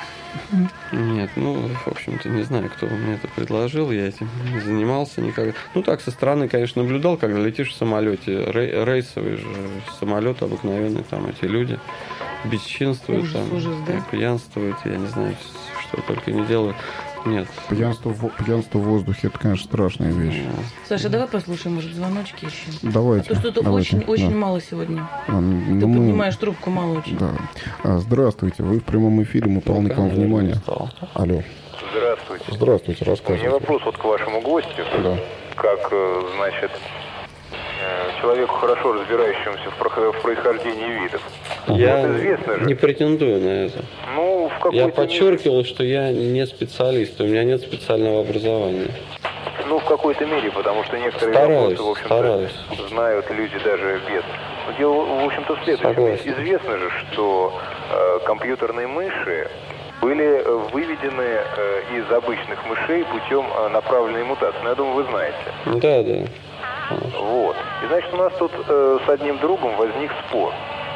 Нет, ну, в общем-то, не знаю, кто мне это предложил, я этим не занимался никогда. Ну, так, со стороны, конечно, наблюдал, когда летишь в самолете, рей- рейсовый же самолет обыкновенный, там эти люди бесчинствуют, ужас, там, ужас, да? пьянствуют, я не знаю, что только не делают. Нет. Пьянство в, пьянство в воздухе, это, конечно, страшная вещь. Саша, давай послушаем, может, звоночки еще? Давайте. А то что-то давайте, очень, очень да. мало сегодня. А, ну, Ты мы... поднимаешь трубку, мало очень. Да. А, здравствуйте, вы в прямом эфире, мы полны к вам внимания. Алло. Здравствуйте. Здравствуйте, У меня рассказывайте. вопрос вот к вашему гостю. Да. Как, значит, человеку, хорошо разбирающемуся в происхождении видов. Я вот известно же. не претендую на это. Ну, в какой-то Я мере... подчеркивал, что я не специалист, у меня нет специального образования. Ну, в какой-то мере, потому что некоторые Стараюсь, вопросы, в общем-то, стараюсь. знают люди даже без. Но дело, в общем-то, в следующем. Согласен. Известно же, что э, компьютерные мыши были выведены э, из обычных мышей путем э, направленной мутации. Ну, я думаю, вы знаете. Да, да. Вот. И значит, у нас тут э, с одним другом возник спор.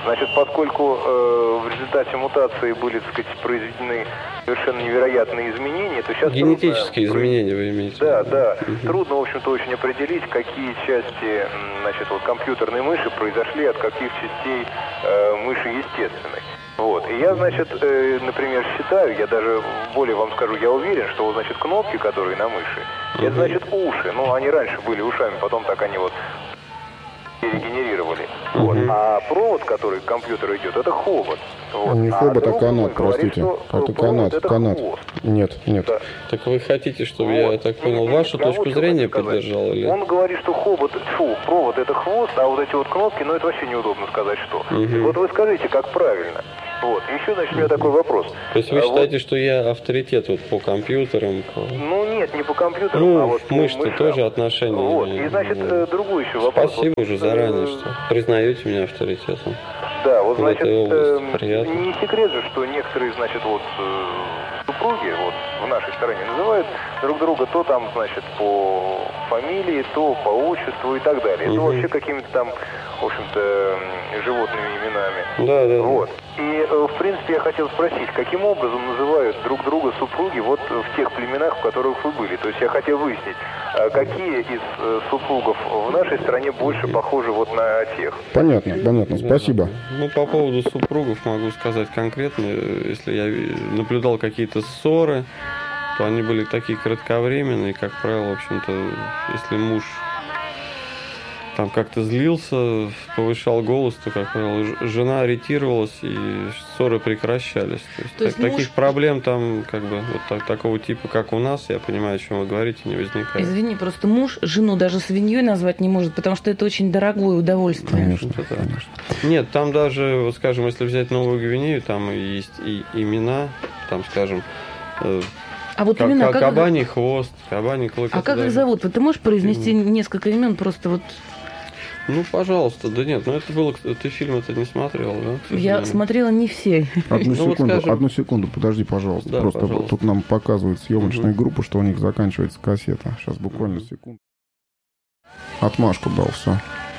Значит, поскольку э, в результате мутации были, так сказать, произведены совершенно невероятные изменения, то сейчас... Генетические трудно... изменения вы имеете? Да, да. Угу. Трудно, в общем-то, очень определить, какие части, значит, вот, компьютерной мыши произошли от каких частей э, мыши естественной. Вот. И я, значит, э, например, считаю, я даже более вам скажу, я уверен, что, вот, значит, кнопки, которые на мыши, угу. это, значит, уши. Ну, они раньше были ушами, потом так они вот регенерировали. Uh-huh. Вот. А провод, который к компьютеру идет, это хобот. Вот. Не а хобот, а канат, простите. Говорит, это канат, это канат. хвост. Нет, нет. Да. Так вы хотите, чтобы вот. я так понял, вашу точку зрения поддержал? Или? Он говорит, что хобот, фу, провод это хвост, а вот эти вот кнопки, ну это вообще неудобно сказать, что. Uh-huh. Вот вы скажите, как правильно. Вот. Еще, значит, у меня такой вопрос. То есть вы а считаете, вот... что я авторитет вот по компьютерам? По... Ну нет, не по компьютерам, ну, а вот по мышцы тоже отношения. Вот. И, значит, вот. другой еще вопрос. Спасибо вот, уже заранее, что признаете меня авторитетом. Да, вот, в значит, э, не секрет же, что некоторые, значит, вот супруги вот в нашей стране называют друг друга то там, значит, по фамилии, то по отчеству и так далее. Угу. То вообще какими-то там, в общем-то, животными именами. Да, да. Вот. И, в принципе, я хотел спросить, каким образом называют друг друга супруги вот в тех племенах, в которых вы были? То есть я хотел выяснить, какие из супругов в нашей стране больше похожи вот на тех? Понятно, понятно, спасибо. Ну, по поводу супругов могу сказать конкретно, если я наблюдал какие-то ссоры, то они были такие кратковременные, как правило, в общем-то, если муж там как-то злился, повышал голос, то, как правило, жена ориентировалась, и ссоры прекращались. То есть, то есть так, муж... таких проблем там, как бы, вот так, такого типа, как у нас, я понимаю, о чем вы говорите, не возникает. Извини, просто муж жену даже свиньей назвать не может, потому что это очень дорогое удовольствие. Конечно, это, конечно. Нет, там даже, вот, скажем, если взять Новую Гвинею, там есть и имена, там, скажем, а вот как, имена, как кабаний их... хвост, кабаний клык. А как их зовут? Вот ты можешь произнести несколько имен просто вот... Ну, пожалуйста, да нет, ну это было, ты фильм это не смотрел, да? Я смотрела не все. Одну ну, секунду, вот скажем... одну секунду, подожди, пожалуйста. Да, Просто пожалуйста. Тут нам показывает съемочная угу. группа, что у них заканчивается кассета. Сейчас буквально секунду. Отмашку дал, все.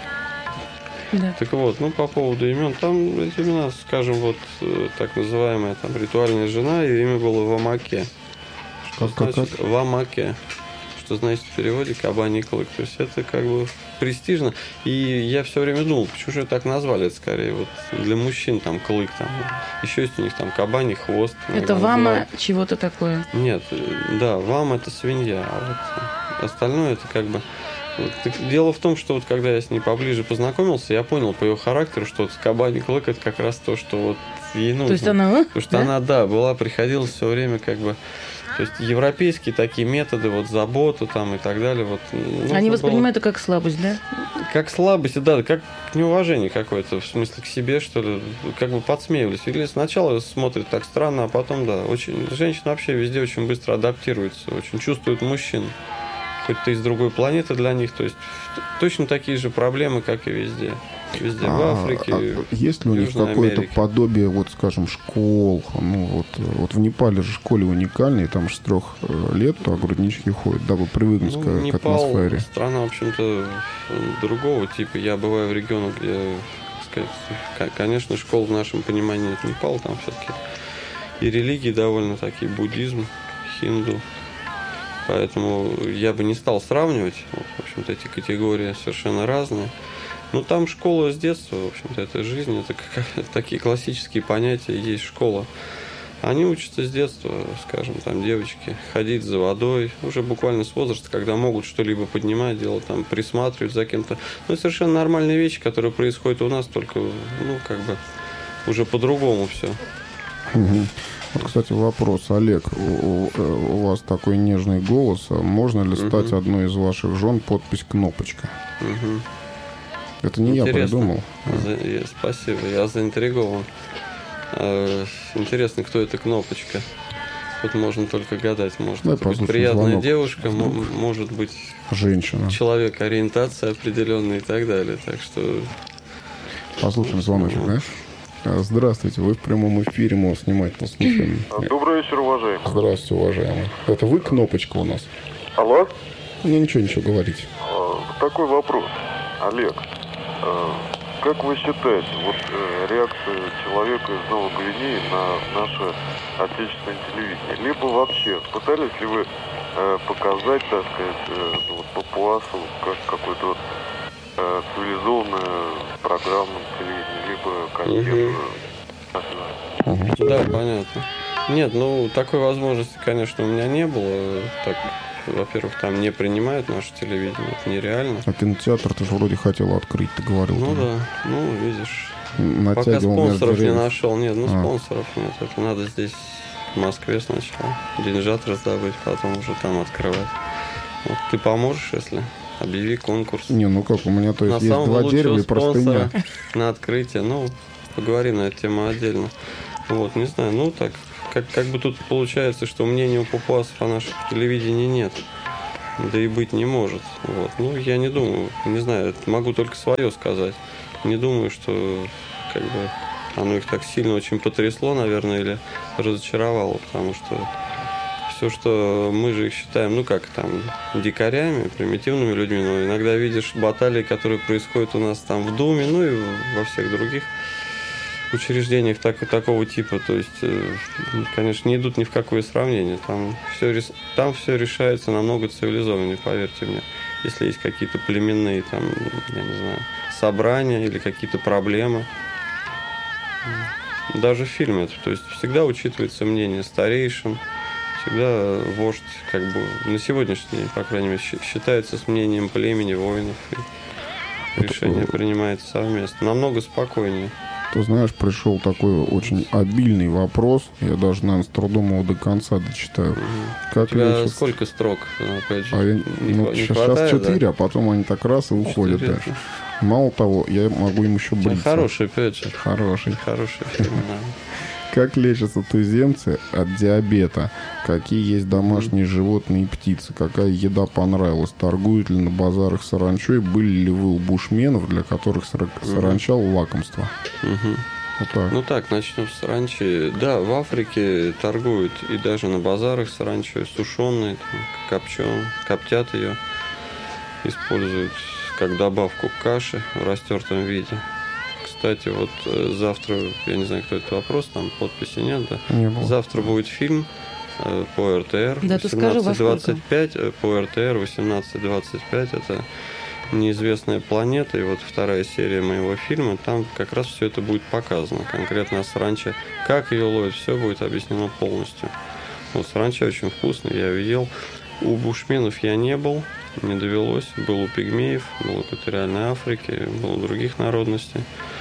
Да. Так вот, ну по поводу имен, там эти имена, скажем, вот так называемая там ритуальная жена, ее имя было Вамаке. Что как, значит как, как? Вамаке? Что значит в переводе кабаний клык. То есть это как бы престижно. И я все время думал, почему же так назвали, это скорее вот для мужчин там клык, там еще есть у них там кабаний хвост. Это вама чего-то такое? Нет, да, вама это свинья, а вот остальное это как бы. Вот, дело в том, что вот когда я с ней поближе познакомился, я понял по ее характеру, что вот кабаний клык это как раз то, что вот ей нужно. То есть она, потому что да? она, да, была, приходилось все время как бы. То есть европейские такие методы, вот заботу там и так далее. Вот, они воспринимают было... это как слабость, да? Как слабость, да, как неуважение какое-то, в смысле к себе, что ли, как бы подсмеивались. Или сначала смотрят так странно, а потом, да, очень женщина вообще везде очень быстро адаптируется, очень чувствует мужчин. Хоть ты из другой планеты для них, то есть точно такие же проблемы, как и везде. Везде, а, в Африке, а есть ли у них какое-то подобие, вот, скажем, школ? Ну, вот, вот в Непале же школы уникальные, там же с трех лет то груднички ходят, дабы привыкнуть ну, к, Непал, к атмосфере. Страна, в общем-то, другого типа. Я бываю в регионах, где, так сказать, конечно, школ в нашем понимании это Непал, там все-таки и религии довольно такие, буддизм, хинду. Поэтому я бы не стал сравнивать. Вот, в общем-то, эти категории совершенно разные. Ну, там школа с детства, в общем-то, это жизнь, это как, такие классические понятия, есть школа. Они учатся с детства, скажем, там, девочки, ходить за водой, уже буквально с возраста, когда могут что-либо поднимать, делать, там, присматривать за кем-то. Ну, это совершенно нормальные вещи, которые происходят у нас, только, ну, как бы, уже по-другому все. Угу. Вот, кстати, вопрос, Олег, у, у вас такой нежный голос, можно ли стать угу. одной из ваших жен подпись «Кнопочка»? Угу. Это не Интересно. Я придумал. За... Я... Спасибо, я заинтригован. А, интересно, кто эта Кнопочка? Тут можно только гадать. Может Давай быть приятная звонок. девушка, м- может быть женщина, человек ориентации определенной и так далее. Так что... Послушаем звоночек, ну. да? Здравствуйте, вы в прямом эфире, мы вас внимательно слушаем. Добрый вечер, уважаемый. Здравствуйте, уважаемый. Это вы Кнопочка у нас? Алло? Мне ничего, ничего говорить. Такой вопрос, Олег. как вы считаете, вот э, реакция человека из Новой Гвинеи на наше отечественное телевидение? Либо вообще, пытались ли вы э, показать, так сказать, э, вот папуасу как какой-то вот э, цивилизованную программу телевидения, либо контекст? Угу. Да, понятно. Нет, ну, такой возможности, конечно, у меня не было. Так, во-первых, там не принимают наше телевидение, это нереально. А кинотеатр ты же вроде хотел открыть, ты говорил. Ну там. да, ну, видишь. Натягивал пока спонсоров не деревьев. нашел. Нет, ну, а. спонсоров нет. Это надо здесь, в Москве сначала, деньжат раздобыть, потом уже там открывать. Вот ты поможешь, если... Объяви конкурс. Не, ну как, у меня то есть, есть два дерева и простыня. На открытие. Ну, поговорим на эту тему отдельно. Вот, не знаю, ну так, как, как бы тут получается, что мнения у папуасов о нашем телевидении нет. Да и быть не может. Вот. Ну, я не думаю, не знаю, могу только свое сказать. Не думаю, что как бы оно их так сильно очень потрясло, наверное, или разочаровало, потому что все, что мы же их считаем, ну как там, дикарями, примитивными людьми, но иногда видишь баталии, которые происходят у нас там в Думе, ну и во всех других учреждениях так, такого типа, то есть, конечно, не идут ни в какое сравнение, там все, там все решается намного цивилизованнее, поверьте мне, если есть какие-то племенные там, я не знаю, собрания или какие-то проблемы. Даже в фильме это, то есть всегда учитывается мнение старейшин, всегда вождь, как бы, на сегодняшний день, по крайней мере, считается с мнением племени, воинов, и решение это... принимается совместно. Намного спокойнее. Ты знаешь, пришел такой очень обильный вопрос, я даже, наверное, с трудом его до конца дочитаю. Угу. Как У тебя лечится... сколько строк? Опять же, а я... не, ну, не сейчас, хватает, сейчас четыре, да? А потом они так раз и уходят четыре. дальше. Мало того, я могу им еще бриться. Хороший, опять же. Хороший. Хороший фильм, да. Как лечатся туземцы от диабета? Какие есть домашние mm-hmm. животные и птицы? Какая еда понравилась? Торгуют ли на базарах саранчой? Были ли вы у бушменов, для которых саранча mm-hmm. лакомство? Mm-hmm. Вот так. Ну так, начнем с саранчи. Да, в Африке торгуют и даже на базарах саранчой, сушеной, копченой, коптят ее, используют как добавку к каше в растертом виде. Кстати, вот завтра, я не знаю, кто этот вопрос, там подписи нет, да? Не было. Завтра будет фильм э, по эр тэ эр. Да, ты скажи, во двадцать пять, по эр тэ эр восемнадцать двадцать пять, это неизвестная планета, и вот вторая серия моего фильма, там как раз все это будет показано, конкретно о саранче, как ее ловят, все будет объяснено полностью. Вот саранча очень вкусная, я ее ел. У бушменов я не был, не довелось, был у пигмеев, был у экваториальной Африки, был у других народностей.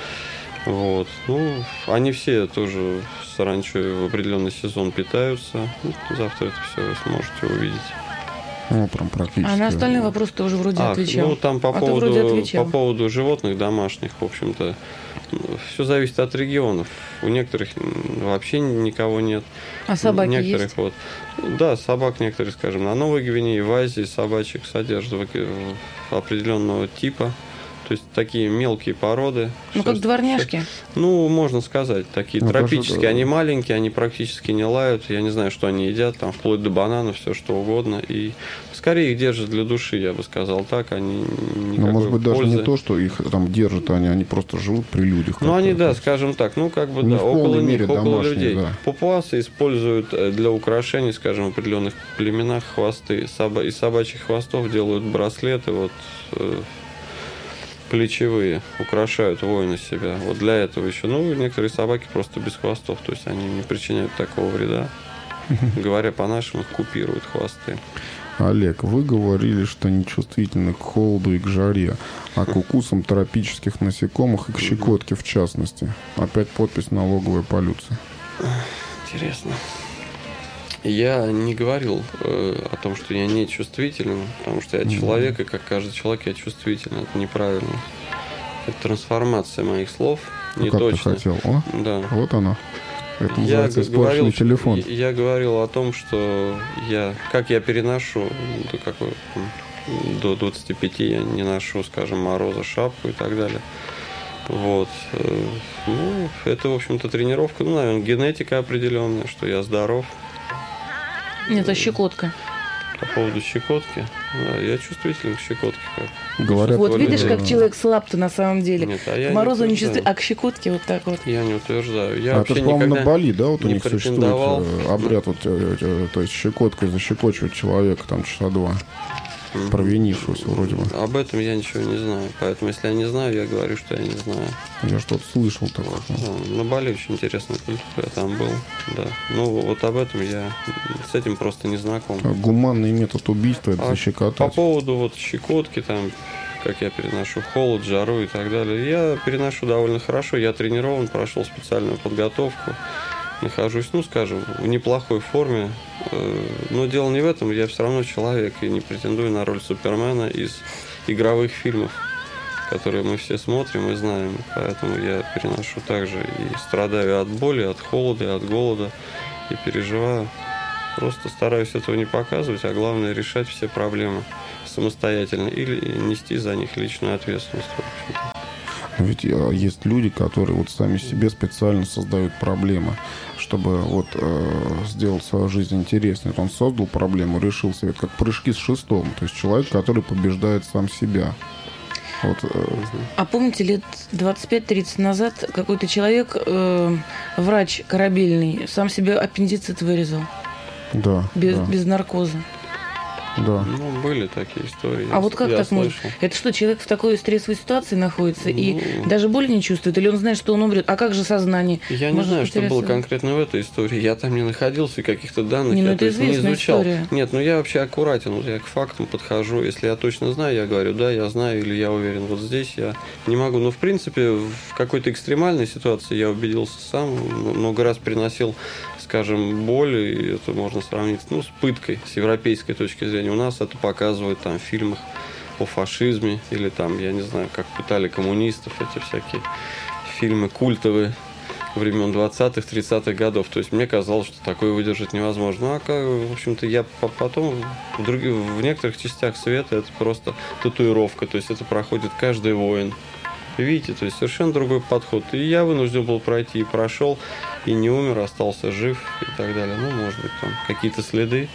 Вот. Ну, они все тоже саранчой в определенный сезон питаются. Ну, завтра это все вы сможете увидеть. Ну, прям практически. А на остальные вопросы ты уже вроде а, отвечал. Ну, там по, а поводу, по поводу животных домашних, в общем-то, все зависит от регионов. У некоторых вообще никого нет. А собаки некоторых, есть? Вот, да, собак некоторые, скажем, на Новой Гвинее, в Азии собачек содержат определенного типа. То есть такие мелкие породы. Ну, как дворняжки? Ну, можно сказать, такие ну, тропические. Даже... Они маленькие, они практически не лают. Я не знаю, что они едят, там вплоть до бананов, все что угодно. И скорее их держат для души, я бы сказал так. Они ну, может быть, пользы... даже не то, что их там держат, они, они просто живут при людях. Ну, они, да, скажем так, ну, как бы, не да, около них, около домашние, людей. Да. Папуасы используют для украшений, скажем, в определенных племенах хвосты. Из собачьих хвостов делают браслеты, вот... плечевые, украшают воина себя. Вот для этого еще. Ну, некоторые собаки просто без хвостов, то есть они не причиняют такого вреда. Говоря по-нашему, их купируют хвосты. Олег, вы говорили, что нечувствительны к холоду и к жаре, а к укусам тропических насекомых и к щекотке в частности. Опять подпись «Налоговая полиция». Интересно. Я не говорил э, о том, что я не чувствителен, потому что я человек, и как каждый человек я чувствителен. Это неправильно. Это трансформация моих слов. Не как точно. ты хотел? О, да. Вот она. Это называется я испорченный говорил, телефон. Я, я говорил о том, что я, как я переношу до, какой, до двадцати пяти я не ношу, скажем, мороза, шапку и так далее. Вот. Ну, это, в общем-то, тренировка. Ну, наверное, генетика определенная, что я здоров. Нет, это щекотка. По поводу щекотки. Да, я чувствителен к щекотке. Как. Говорят, Вот видишь, да. как человек слаб-то на самом деле. Нет, а я К морозу не не чувствует, а к щекотке вот так вот. Я не утверждаю. Я А вообще это, по-моему, никогда на Бали, да, вот у не них существует претендовал. э, обряд, вот, э, э, то есть щекоткой защекочивать человека там часа два, Мгм. провинившегося вроде бы. Об этом я ничего не знаю. Поэтому, если я не знаю, я говорю, что я не знаю. Я что-то слышал такое. Да, на Бали очень интересная культура, я там был, да. Ну, вот об этом я с этим просто не знаком. Гуманный метод убийства — это А защекотать. По поводу вот щекотки, там, как я переношу холод, жару и так далее, я переношу довольно хорошо. Я тренирован, прошел специальную подготовку. Нахожусь, ну, скажем, в неплохой форме. Э, Но дело не в этом, я все равно человек и не претендую на роль Супермена из игровых фильмов, которые мы все смотрим и знаем. Поэтому я переношу также и страдаю от боли, от холода, и от голода, и переживаю. Просто стараюсь этого не показывать, а главное решать все проблемы самостоятельно или нести за них личную ответственность. В общем-то. Но ведь э, есть люди, которые вот сами себе специально создают проблемы, чтобы вот э, сделать свою жизнь интереснее. Вот он создал проблему, решил себе, как прыжки с шестом. То есть человек, который побеждает сам себя. Вот, э, А помните, лет двадцать пять тридцать назад какой-то человек, э, врач корабельный, сам себе аппендицит вырезал да, без, да, без наркоза. да. Ну, были такие истории. А вот как я так может? слышал. Это что, человек в такой стрессовой ситуации находится и Ну. даже боли не чувствует? Или он знает, что он умрет? А как же сознание? Я не Может, знаю, что было интересно? конкретно в этой истории. Я там не находился, и каких-то данных Не, ну я это точно не известная изучал. история. Нет, ну я вообще аккуратен, вот я к фактам подхожу. Если я точно знаю, я говорю, да, я знаю, или я уверен. Вот здесь я не могу. Но в принципе в какой-то экстремальной ситуации я убедился сам, много раз приносил, скажем, боль, и это можно сравнить, ну, с пыткой, с европейской точки зрения. У нас это показывают там в фильмах о фашизме, или там, я не знаю, как пытали коммунистов, эти всякие фильмы культовые времен двадцатых, тридцатых годов. То есть мне казалось, что такое выдержать невозможно. Ну, а как, в общем-то, я потом в, других, в некоторых частях света это просто татуировка, то есть это проходит каждый воин. Видите, то есть совершенно другой подход. И я вынужден был пройти, и прошел, и не умер, остался жив и так далее. Ну, может быть, там какие-то следы.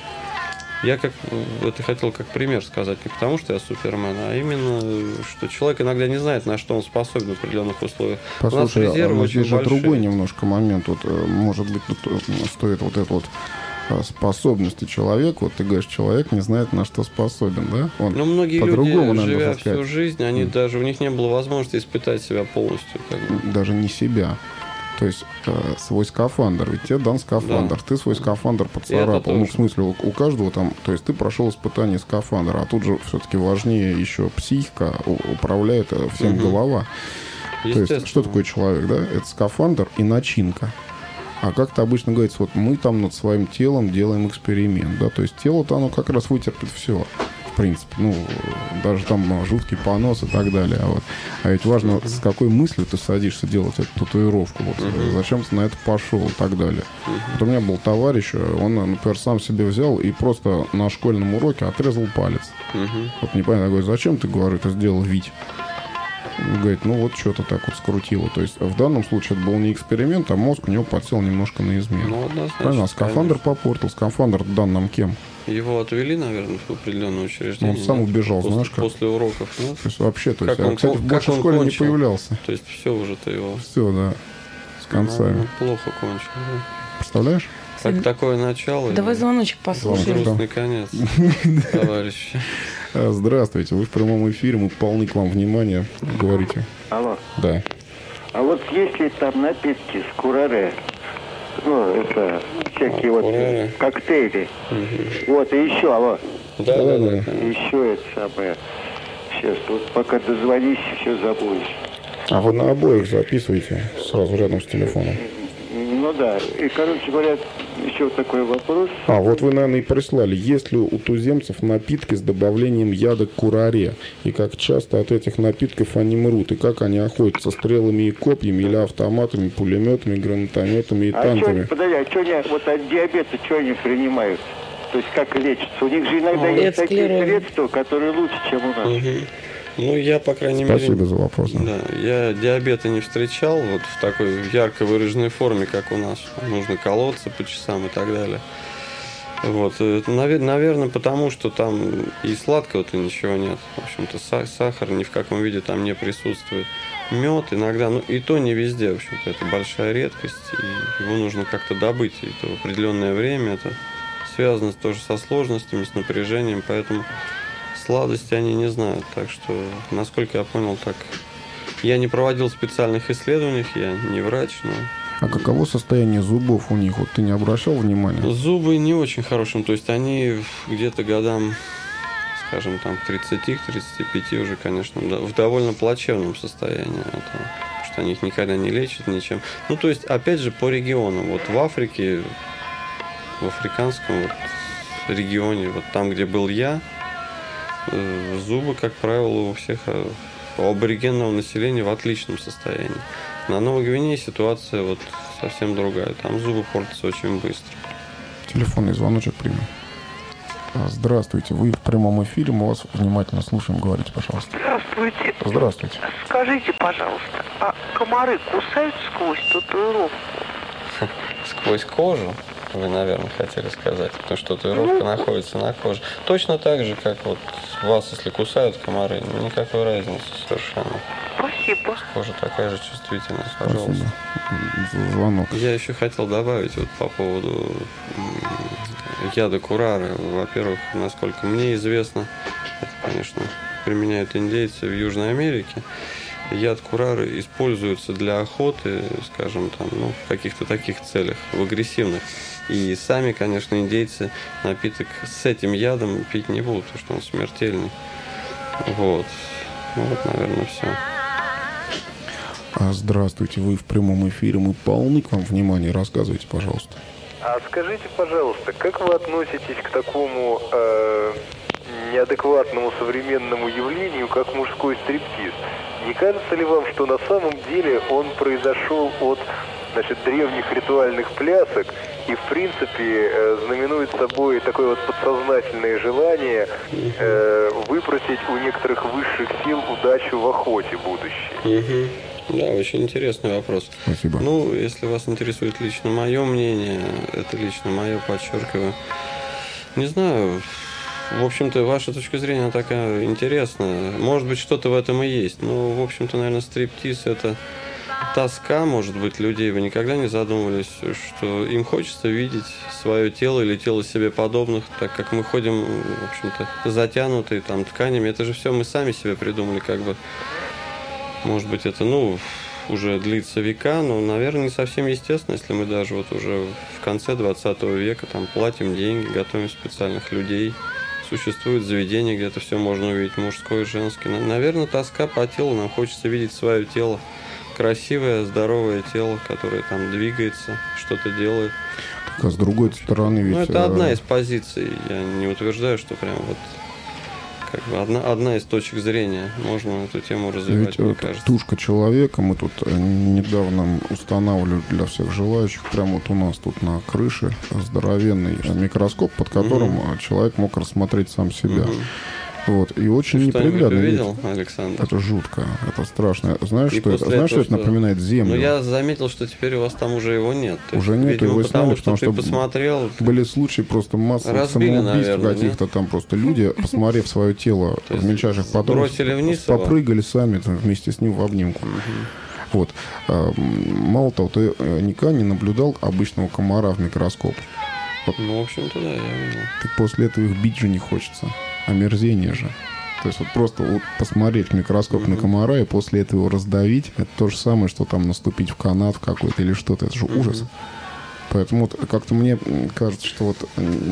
Я как это хотел как пример сказать, не потому что я Супермен, а именно, что человек иногда не знает, на что он способен в определенных условиях. Послушай, У нас резервы а очень здесь же большие. другой немножко момент. Вот, э, может быть, тут э, стоит вот это вот э, способности человека. Вот ты говоришь, человек не знает, на что способен, да? Он Но многие по-другому, люди, наверное, живя сказать. всю жизнь, они Mm. даже, у них не было возможности испытать себя полностью. Как бы. даже не себя. То есть э, свой скафандр. Ведь тебе дан скафандр. Да. Ты свой скафандр поцарапал. Ну, в тоже. смысле, у, у каждого там... То есть ты прошел испытание скафандра, а тут же все-таки важнее еще психика, у- управляет э, всем Мгм. голова. То есть Естественно. что такое человек, да? Это скафандр и начинка. А как-то обычно говорится, вот мы там над своим телом делаем эксперимент, да? То есть тело-то оно как раз вытерпит все. В принципе, ну, даже там ну, жуткий понос и так далее. А, вот. А ведь важно, mm-hmm. с какой мыслью ты садишься делать эту татуировку. Вот, mm-hmm. Зачем ты на это пошел и так далее. Mm-hmm. Вот у меня был товарищ, он, например, сам себе взял и просто на школьном уроке отрезал палец. Mm-hmm. Вот непонятно, я говорю, зачем ты, говорю, это сделал, Вить? Он говорит, ну вот что-то так вот скрутило. То есть в данном случае это был не эксперимент, а мозг у него подсел немножко на измену. Ну, однозначно, правильно, а скафандр конечно. попортил. Скафандр дан нам кем? Его отвели, наверное, в определенное учреждение. Он сам нет? убежал, после, знаешь как? После уроков, нет? То есть вообще, то есть, Как я, он кстати, кон- больше как в он школе не кончил? появлялся. То есть все уже-то его... Все, да, с концами. Ну, плохо кончил. Да. Представляешь? Так, такое начало. Давай и звоночек послушаем. грустный конец, товарищи. А, Здравствуйте, вы в прямом эфире, мы полны к вам внимания. Говорите. Алло. Да. А вот если там напитки с кураре, ну, это всякие вот Кураре. коктейли, Мгм. вот, и еще, алло, Да, да, да. еще это самое, сейчас, вот пока дозвонись, все забудешь. А вы на обоих записываете сразу рядом с телефоном. Ну да, и, короче говоря, еще вот такой вопрос. А, вот вы, наверное, и прислали. Есть ли у туземцев напитки с добавлением яда кураре? И как часто от этих напитков они мрут? И как они охотятся? Стрелами и копьями или автоматами, пулеметами, гранатометами и А танками? что, подожди, а что они, вот от диабета, что они принимают? То есть как лечатся? У них же иногда Ой, есть от такие склероза. средства, которые лучше, чем у нас. Мгм. Ну, я, по крайней Спасибо мере... за вопрос. Да. Да, я диабета не встречал вот в такой ярко выраженной форме, как у нас. Нужно колоться по часам и так далее. Вот, наверное, потому что там и сладкого-то ничего нет. В общем-то, сахар ни в каком виде там не присутствует. Мед иногда, ну и то не везде, в общем-то, это большая редкость, и его нужно как-то добыть, и это в определенное время, это связано тоже со сложностями, с напряжением, поэтому сладости они не знают. Так что, насколько я понял, так я не проводил специальных исследований, я не врач, но... А каково состояние зубов у них? Вот ты не обращал внимания? Зубы не очень хорошим, то есть они где-то годам, скажем, там к тридцати, к тридцати пяти уже, конечно, в довольно плачевном состоянии. Это, потому что они их никогда не лечат ничем. Ну, то есть, опять же, по региону. Вот в Африке, в африканском вот регионе, вот там, где был я, зубы, как правило, у всех, у аборигенного населения в отличном состоянии. На Новой Гвинее ситуация вот совсем другая. Там зубы портятся очень быстро. Телефонный звоночек примем. Здравствуйте, вы в прямом эфире, мы вас внимательно слушаем. Говорите, пожалуйста. Здравствуйте. Здравствуйте. Скажите, пожалуйста, а комары кусают сквозь татуировку? Сквозь кожу? Вы, наверное, хотели сказать, потому что татуировка ну, находится на коже. Точно так же, как вот вас, если кусают комары, никакой разницы совершенно. Спасибо. Кожа такая же чувствительная, пожалуйста. Спасибо. Звонок. Я еще хотел добавить вот по поводу яда курары. Во-первых, насколько мне известно, это, конечно, применяют индейцы в Южной Америке. Яд курары используется для охоты, скажем, там, ну, в каких-то таких целях, в агрессивных. И сами, конечно, индейцы напиток с этим ядом пить не будут, потому что он смертельный. Вот. Ну, вот, наверное, все. Здравствуйте, вы в прямом эфире, мы полны к вам внимания, рассказывайте, пожалуйста. А скажите, пожалуйста, как вы относитесь к такому э, неадекватному современному явлению, как мужской стриптиз? Не кажется ли вам, что на самом деле он произошел от, значит, древних ритуальных плясок и, в принципе, э, знаменует собой такое вот подсознательное желание э, выпросить у некоторых высших сил удачу в охоте будущей? Да, очень интересный вопрос. Спасибо. Ну, если вас интересует лично мое мнение, это лично мое, подчеркиваю. Не знаю, в общем-то, ваша точка зрения она такая интересная. Может быть, что-то в этом и есть. Но, в общем-то, наверное, стриптиз – это тоска, может быть, людей. Вы никогда не задумывались, что им хочется видеть свое тело или тело себе подобных, так как мы ходим, в общем-то, затянутые там тканями. Это же все мы сами себе придумали, как бы. Может быть, это, ну, уже длится века, но, наверное, не совсем естественно, если мы даже вот уже в конце двадцатого века там платим деньги, готовим специальных людей. Существует заведение, где это все можно увидеть, мужское и женское. Наверное, тоска по телу, нам хочется видеть свое тело. Красивое, здоровое тело, которое там двигается, что-то делает. А с другой стороны ведь... Ну, это одна из позиций. Я не утверждаю, что прям вот... Как бы одна, одна из точек зрения. Можно эту тему развивать, ведь мне вот кажется. Тушка человека. Мы тут недавно устанавливали для всех желающих. Прямо вот у нас тут на крыше здоровенный микроскоп, под которым угу. человек мог рассмотреть сам себя. Угу. Вот. И очень неприглядно. Ты видел, Александр? Это жутко, это страшно. Знаешь, что это? Знаешь, что это напоминает Землю? Ну, я заметил, что теперь у вас там уже его нет. То уже есть, нет, видимо, его сняли, потому что, что посмотрел, были случаи просто массовых самоубийств каких-то там просто люди, посмотрев свое тело в мельчайших подробностях, попрыгали сами вместе с ним в обнимку. Вот. Мало того, ты никогда не наблюдал обычного комара в микроскоп. Вот. Ну, в общем-то, да, я видел. Так после этого их бить же не хочется. Омерзение же. То есть вот просто вот посмотреть в микроскоп uh-huh. на комара и после этого его раздавить, это то же самое, что там наступить в канат в какой-то или что-то. Это же uh-huh. ужас. Поэтому вот как-то мне кажется, что вот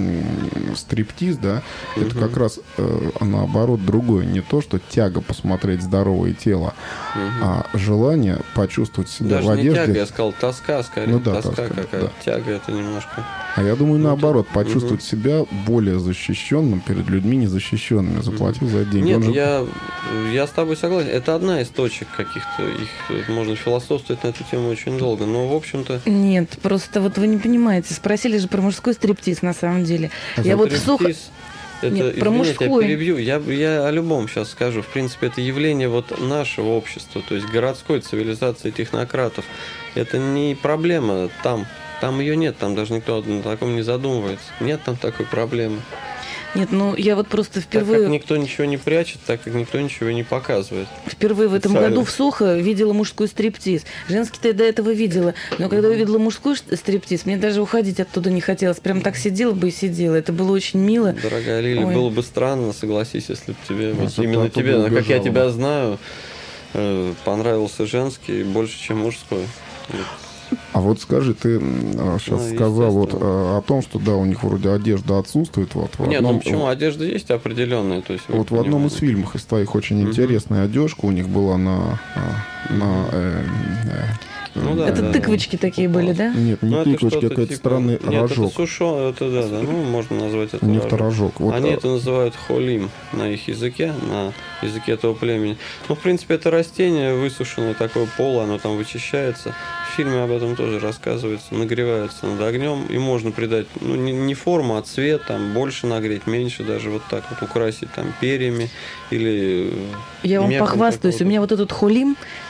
стриптиз, да, uh-huh. это как раз э, наоборот другое. Не то, что тяга посмотреть здоровое тело, uh-huh. а желание почувствовать себя даже в одежде. Даже не тяга, я сказал, тоска скорее. Ну, да, тоска, тоска какая-то. Да. Тяга это немножко... А я думаю, ну, наоборот, это... почувствовать uh-huh. себя более защищенным перед людьми незащищенными, заплатив uh-huh. за деньги. Нет, же... я, я с тобой согласен. Это одна из точек каких-то. Их можно философствовать на эту тему очень долго. Но, в общем-то... Нет, просто вот вы не понимаете. Спросили же про мужской стриптиз, на самом деле. А я вот сухо... Это, Нет, извините, про мужской. я перебью. Я, я о любом сейчас скажу. В принципе, это явление вот нашего общества, то есть городской цивилизации технократов. Это не проблема там, Там ее нет, там даже никто на таком не задумывается. Нет там такой проблемы. Нет, ну я вот просто впервые... Так как никто ничего не прячет, так как никто ничего не показывает. Впервые в этом Специально. году в Сохо видела мужской стриптиз. Женский-то я до этого видела. Но когда увидела мужской стриптиз, мне даже уходить оттуда не хотелось. Прям так сидела бы и сидела. Это было очень мило. Дорогая Лили, Ой. было бы странно, согласись, если бы тебе, вот Если именно бы ты тебе, оттуда как я убежала. тебя знаю, э, понравился женский больше, чем мужской. Вот. А вот скажи, ты сейчас Ну, сказал вот естественно. а, о том, что да, у них вроде одежда отсутствует. Вот, в Нет, одном, ну почему? Одежда есть определенная. То есть, вы вот в одном из понимаете. фильмов из твоих очень Мгм. интересная одежка у них была на... а, на э, э, Ну да, Это да, тыквочки да. такие были, да? Нет, не Ну, это тыквочки, а что-то какой-то типа- странный Нет, рожок. это сушо, это да, да, ну можно назвать это Нефторожок. Вот, Они а, это называют холим на их языке, на языке этого племени. Ну, в принципе, это растение высушенное, такое поло, оно там вычищается. В фильме об этом тоже рассказывается, нагревается над огнем, и можно придать, ну, не, не форму, а цвет, там, больше нагреть, меньше, даже вот так вот украсить там перьями или... Я вам мехом похвастаюсь, у какого-то. меня вот этот холим,